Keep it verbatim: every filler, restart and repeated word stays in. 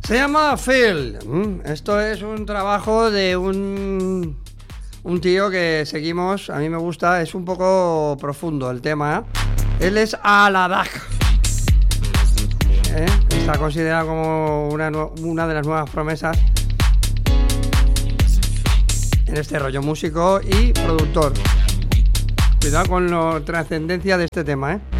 Se llama Phil. Esto es un trabajo de un, un tío que seguimos. A mí me gusta. Es un poco profundo el tema, ¿eh? Él es Aladak. ¿Eh? Está considerado como una, una de las nuevas promesas en este rollo, músico y productor. Cuidado con la trascendencia de este tema, ¿eh?